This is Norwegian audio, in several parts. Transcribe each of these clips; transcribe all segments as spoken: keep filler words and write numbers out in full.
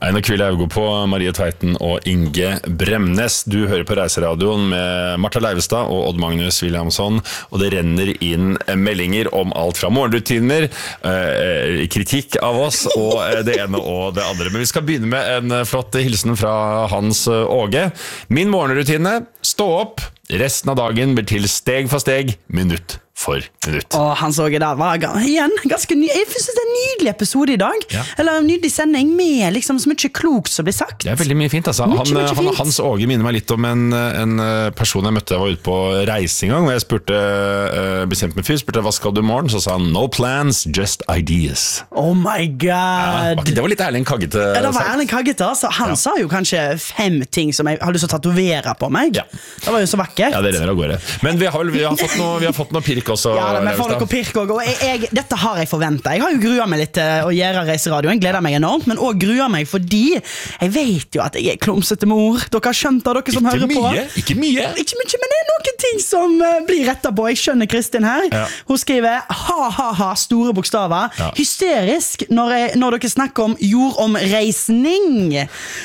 Einar Kvile Augo på Marie Tveiten og Inge Bremnes. Du hører på Reiseradioen med Martha Leivestad og Odd Magnus Williamson, og det renner inn meldinger om alt fra morgenrutiner, eh, kritikk av oss og det ene og det andre. Men vi skal begynne med en flott hilsen fra Hans Åge. Min morgenrutine, stå opp, resten av dagen blir til steg for steg, minutt for minutt. Og han så det der var igjen ganske ny. Jeg synes det er en nydelig episode i dag. Ja. Eller en nydelig sending med liksom så mye klokt som blir sagt. Det er veldig mye fint, altså. Mye, Han, mye han, fint. Hans Åge minner meg litt om en, en person jeg møtte. Jeg var ute på reise en gang, og jeg spurte, uh, bestemt med fyr, spurte hva skal du i morgen? Så sa han, no plans, just ideas. Oh my god. Ja, var ikke- det var litt ærlig en kaggete. Ja, det var sagt. Erling Kaggete, altså. Han Ja. sa jo kanskje fem ting som jeg har lyst til å tatovere på meg. Ja. Det var jo så vakkert. Ja, det renner av gårde. Men vi har, vel, vi har fått noe, vi har fått noe pirk også. Ja, da, men får Leivestad. dere pirk også, og jeg, jeg, dette har jeg forventet. Jeg har jo gruet meg litt til å gjøre reiseradio. Jeg gleder meg enormt, men også gruer meg fordi jeg vet jo at jeg er klumsete mor. Dere har skjønt det, dere som Ikke hører på. mye, ikke mye. Ikke mye, men det er noen ting som uh, blir rettet på. Jeg skjønner Kristin her. Ja. Hun skriver ha-ha-ha, store bokstaver. Ja. Hysterisk når, jeg, når dere snakker om jordomreisning.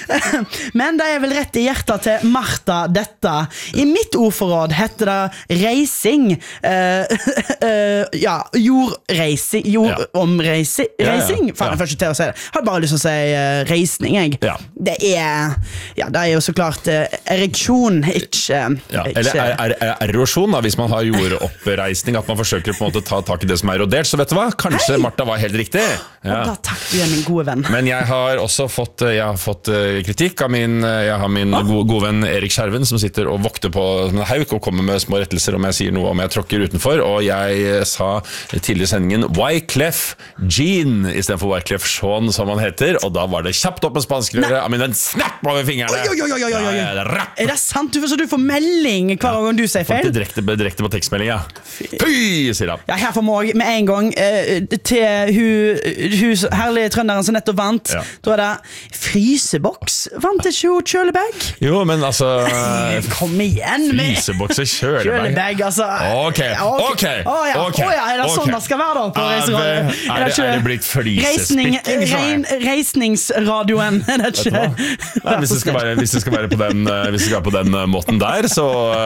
Men det er vel rett i hjertet til Martha dette. I mitt ordforråd heter det reising. Uh, uh, ja, jordreising. Jordomreising. Ja, ja. Reising. Faen, jeg får ikke til å si det. Jeg har bare lyst til å si uh, reisning, jeg. Ja. Det er Ja, det er jo så klart uh, ereksjon, ikke, Ja, ikke eller er, er, er erosjon da, hvis man har jordoppreisning, at man forsøker på en måte ta tak i det som er erodert, så vet du hva? Kanskje Hei! Martha var helt riktig. Ja. Da takk, du er min gode venn. Men jeg har også fått, jeg har fått eh, kritikk av min, jeg har min gode, gode venn Erik Skjerven, som sitter og vokter på en hauk og kommer med små rettelser om jeg sier noe om jeg tråkker utenfor, og jeg eh, sa tidligere i sendingen Wyclef Jean i stedet for Wyclef Jean, som han heter, og da var det kjapt opp med spanskrøret, men den snapp over fingrene. Oi, oi, oi, oi, oi, oi. Ja, ja, det er rapp. Er det sant? Du, så du får melding hver gang du sier feil? Fått det direkte, direkte på tekstmelding, ja. Fy, sier han. Ja, her får vi med en gang eh, til hun, hun herlige trønderen som nettopp vant. Ja. Da er det fryseboks. Vant ikke hun kjølebag? Jo, men altså Kom igjen med fryseboks og kjølebag. kjølebag, altså. Ok, ok, Å ja, ok, å ja, er det ok. sånn det skal være da på Er det- reiseradio? er det- er det blitt Reisning, flisespikking, så er rein, reisningsradioen? Er det Vet du ikke? hva? Nei, hvis, det skal være, hvis det skal være på den, eh, hvis det skal være på den eh, måten der, så,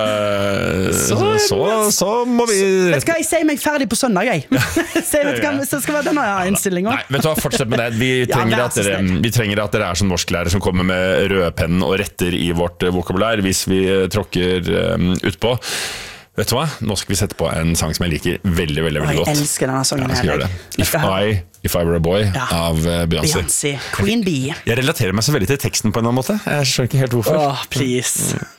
eh, så, så, så må vi Vet du hva, jeg sier meg ferdig på søndag, jeg. Så jeg vet hva, så skal være denne innstillingen. Nei, vet du hva, fortsett med det. Vi trenger, vær at så dere, snill. vi trenger at dere er som norsklærere som kommer med rødpenn og retter i vårt eh, vokabulær hvis vi eh, tråkker um, utpå. Vet du hva? Nå skal vi sette på en sang som jeg liker veldig, veldig, veldig Jeg godt. elsker denne sangen Ja, jeg skal her. gjøre det. Jeg If skal høre. I, If I Were a Boy Ja. av eh, Beyoncé. Beyoncé, Queen Bee. Jeg relaterer meg så veldig til teksten på en eller annen måte. Jeg skjønner ikke helt hvorfor. Åh, please.